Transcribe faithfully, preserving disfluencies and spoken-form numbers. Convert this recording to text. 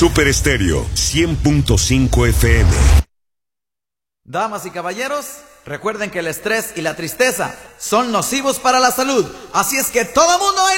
Super Estéreo cien punto cinco F M. Damas y caballeros, recuerden que el estrés y la tristeza son nocivos para la salud. Así es que todo mundo